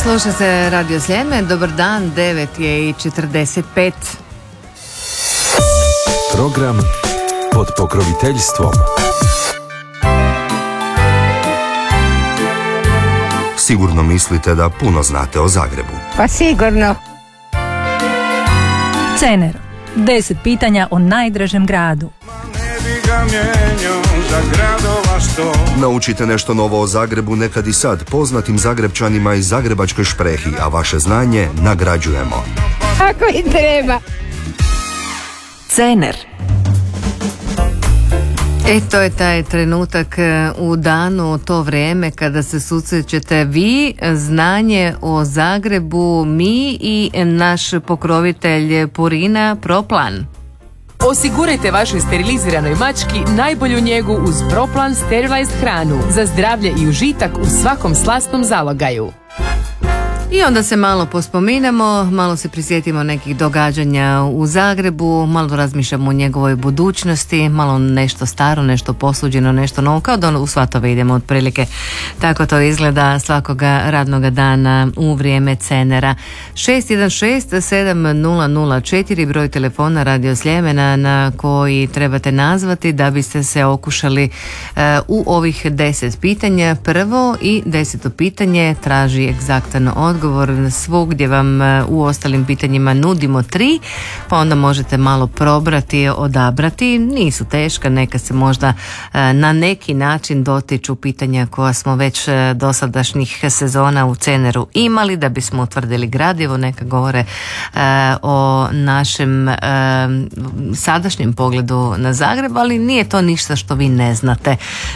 Slušate Radio Sljeme, dobar dan, 9:45. Program pod pokroviteljstvom. Sigurno mislite da puno znate o Zagrebu. Pa sigurno. Cener. 10 pitanja o najdražem gradu. Naučite nešto novo o Zagrebu nekad i sad poznatim Zagrebčanima i Zagrebačkoj šprehi, a vaše znanje nagrađujemo. Ako i treba. Cener. To je taj trenutak u danu, to vrijeme kada se susrećete vi, znanje o Zagrebu, mi i naš pokrovitelj Purina Proplan. Osigurajte vašoj steriliziranoj mački najbolju njegu uz Proplan Sterilized hranu za zdravlje i užitak u svakom slasnom zalogaju. I onda se malo pospominamo, malo se prisjetimo nekih događanja u Zagrebu, malo razmišljamo o njegovoj budućnosti, malo nešto staro, nešto posuđeno, nešto novo, kao da u svatove idemo otprilike. Tako to izgleda svakoga radnoga dana u vrijeme Cenera. 616-7004 broj telefona Radio Sljemena na koji trebate nazvati da biste se okušali u ovih 10 pitanja. Prvo i 10. pitanje traži egzaktan odgovor. Svugdje vam u ostalim pitanjima nudimo 3, pa onda možete malo probrati, odabrati. Nisu teška, neka se možda na neki način dotiču pitanja koja smo već dosadašnjih sezona u Ceneru imali, da bismo utvrdili gradivo, neka govore o našem sadašnjem pogledu na Zagreb, ali nije to ništa što vi ne znate.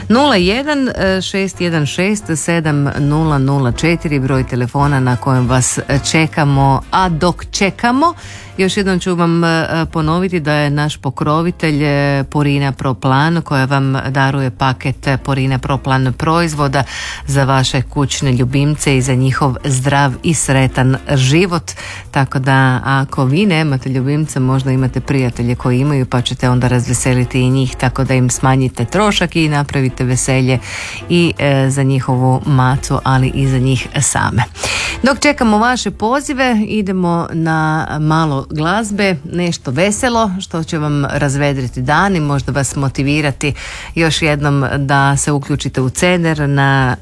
01-616-7004 broj telefona na kojem vas čekamo, a dok čekamo, još jednom ću vam ponoviti da je naš pokrovitelj Purina Proplan, koja vam daruje paket Purina Proplan proizvoda za vaše kućne ljubimce i za njihov zdrav i sretan život. Tako da ako vi nemate ljubimce, možda imate prijatelje koji imaju, pa ćete onda razveseliti i njih, tako da im smanjite trošak i napravite veselje i za njihovu macu, ali i za njih same. Dok čekamo vaše pozive, idemo na malo glazbe, nešto veselo što će vam razvedriti dan i možda vas motivirati još jednom da se uključite u Cener na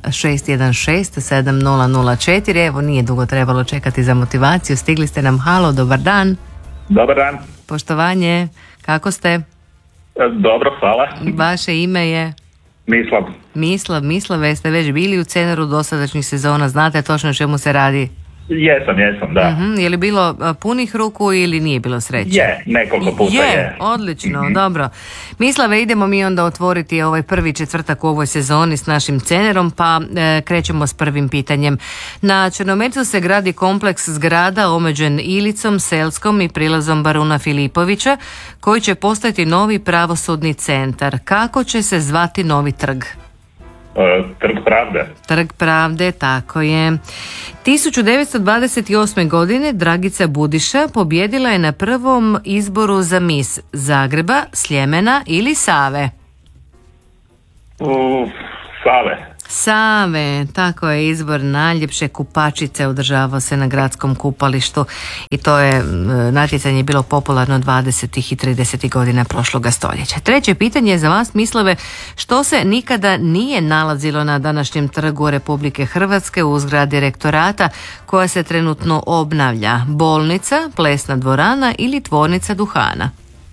616-7004. Evo, nije dugo trebalo čekati za motivaciju, stigli ste nam. Halo, dobar dan. Dobar dan. Poštovanje, kako ste? Dobro, hvala. Vaše ime je? Mislav, jeste već bili u Ceneru dosadašnjih sezona, znate točno o čemu se radi? Jesam, da. Je li bilo punih ruku ili nije bilo sreće? Je, nekoliko puta je. Odlično, dobro. Mislave, idemo mi onda otvoriti ovaj prvi četvrtak u ovoj sezoni s našim Cenerom, pa krećemo s prvim pitanjem. Na Črnomercu se gradi kompleks zgrada omeđen Ilicom, Selskom i prilazom Baruna Filipovića, koji će postati novi pravosudni centar. Kako će se zvati novi trg? Trg Pravde. Trg Pravde, tako je. 1928. godine Dragica Budiša pobjedila je na prvom izboru za mis Zagreba, Sljemena ili Save? Save, tako je, izbor najljepše kupačice održavao se na gradskom kupalištu i to je natjecanje bilo popularno 20. i 30. godina prošloga stoljeća. Treće pitanje je za vas, Mislave, što se nikada nije nalazilo na današnjem trgu Republike Hrvatske u zgradi rektorata koja se trenutno obnavlja? Bolnica, plesna dvorana ili tvornica duhana?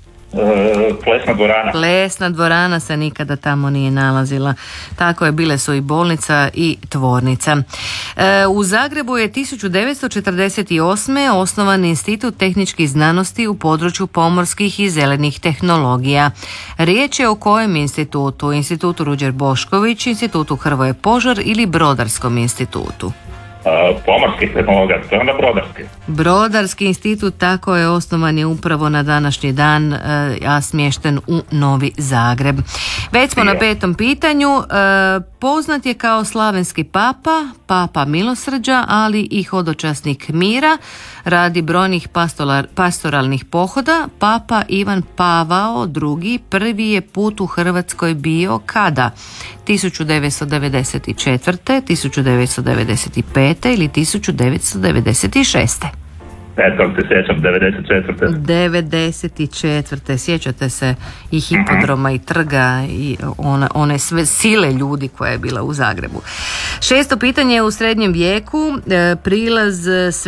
Plesna dvorana se nikada tamo nije nalazila. Tako je, bile su i bolnica i tvornica. U Zagrebu je 1948. osnovan Institut tehničkih znanosti u području pomorskih i zelenih tehnologija. Riječ je o kojem institutu? Institutu Ruđer Bošković, Institutu Hrvoje Požar ili Brodarskom institutu? Pomorskih tehnologija, to je onda Brodarski. Brodarski institut, tako je, osnovan je upravo na današnji dan, a smješten u Novi Zagreb. Već smo na petom pitanju. Poznat je kao slavenski papa milosrđa, ali i hodočasnik mira. Radi brojnih pastoralnih pohoda, papa Ivan Pavao II prvi je put u Hrvatskoj bio kada? 1994., 1995. 1995. ili 1996. Eto, se sjećam, 94. 94. Sjećate se i hipodroma i trga i one sve sile ljudi koja je bila u Zagrebu. 6. pitanje. U srednjem vijeku prijelaz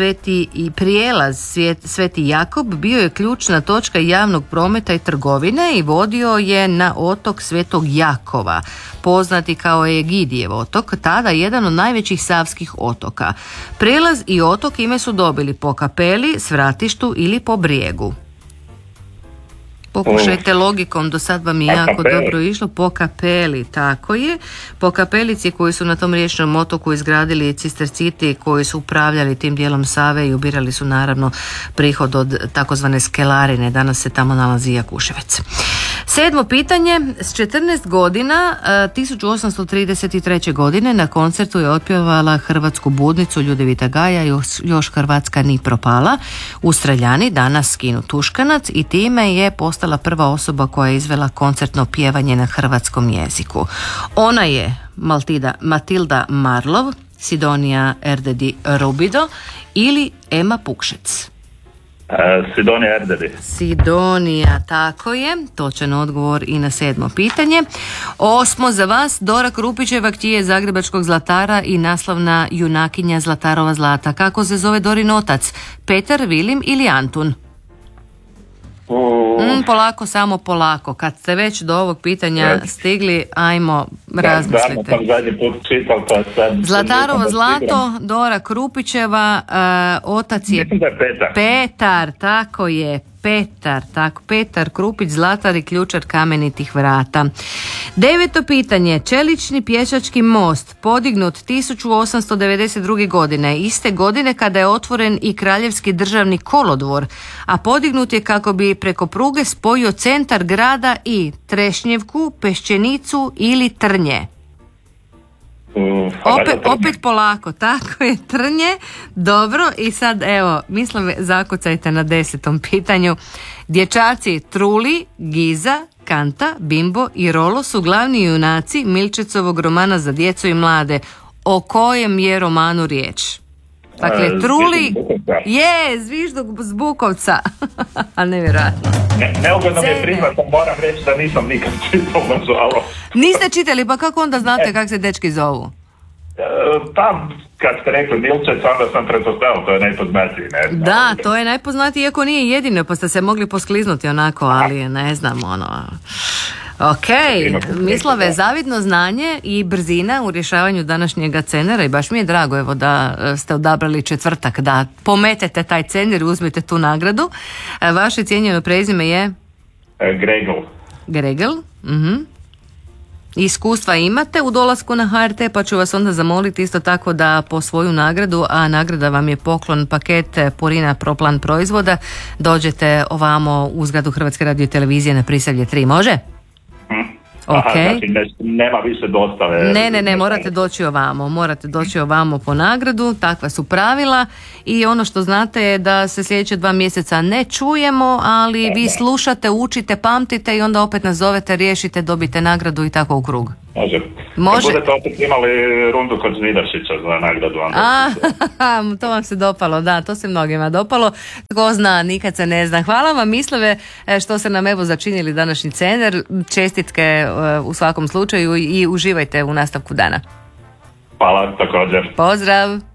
Sveti Jakov bio je ključna točka javnog prometa i trgovine i vodio je na otok Svetog Jakova, poznati kao Egidijev otok, tada jedan od najvećih savskih otoka. Prijelaz i otok ime su dobili po kapeli, svratištu ili po brijegu. Pokušajte logikom, do sad vam je jako dobro išlo. Po kapeli, tako je. Po kapelici koju su na tom riječnom otoku izgradili cisterciti koji su upravljali tim dijelom Save i ubirali su naravno prihod od takozvane skelarine. Danas se tamo nalazi Jakuševec. 7. pitanje. S 14 godina 1833. godine na koncertu je otpjevala hrvatsku budnicu Ljudevita Gaja, još Hrvatska ni propala, u Streljani, danas Kinu Tuškanac, i time je postala prva osoba koja je izvela koncertno pjevanje na hrvatskom jeziku. Ona je Matilda Marlov, Sidonija Erdedi Rubido ili Ema Pukšec. Sidonija Erdedi. Sidonija, tako je. Točan odgovor i na 7. pitanje. 8. za vas. Dora Krupićeva kćije zagrebačkog zlatara i naslovna junakinja Zlatarova zlata. Kako se zove Dorin otac? Petar, Vilim ili Antun? Polako, samo polako. Kad ste već do ovog pitanja stigli, ajmo razmislite. Zlatarovo zlato, Dora Krupićeva, otac je Petar, tako je. Petar Krupić, zlatar i ključar kamenitih vrata. 9. pitanje. Čelični pješački most podignut 1892. godine, iste godine kada je otvoren i Kraljevski državni kolodvor, a podignut je kako bi preko pruge spojio centar grada i Trešnjevku, Peščenicu ili Trnje. Opet polako, tako je, Trnje. Dobro, i sad evo, mislim, zakucajte na 10. pitanju. Dječaci Truli, Giza, Kanta, Bimbo i Rolo su glavni junaci Milčecovog romana za djecu i mlade. O kojem je romanu riječ? Dakle, Truli je Zvižduk s Bukovca. A nevjerojatno. Neugodno mi je priznat, moram reći da nisam nikad čitao, nažalost. Niste čitali, pa kako onda znate kako se dečki zovu? Pa, kad ste rekli Milčec, onda sam pretpostavio, to je najpoznatiji, ne znam. Da, to je najpoznatiji, iako nije jedino, pa ste se mogli poskliznuti onako, ali ne znam, Ok, Mislave, zavidno znanje i brzina u rješavanju današnjega cenera i baš mi je drago evo da ste odabrali četvrtak, da pometete taj cener i uzmete tu nagradu. Vaše cijenjeno prezime je? Gregel. Iskustva imate u dolasku na HRT, pa ću vas onda zamoliti isto tako da po svoju nagradu, a nagrada vam je poklon paket Purina Proplan proizvoda, dođete ovamo u zgradu Hrvatske radiotelevizije na Prisavlje 3, može? Okay. Aha, znači nema više dostave. Ne, morate doći ovamo po nagradu, takva su pravila i ono što znate je da se sljedeće 2 mjeseca ne čujemo, ali vi slušate, učite, pamtite i onda opet nazovete, riješite, dobite nagradu i tako u krug. Može. Budete opet imali rundu kod Zvidaršića za nagradu. To vam se dopalo, da, to se mnogima dopalo. Tko zna, nikad se ne zna. Hvala vam, Mislave, što ste nam evo začinili današnji cener. Čestitke u svakom slučaju i uživajte u nastavku dana. Hvala, također. Pozdrav.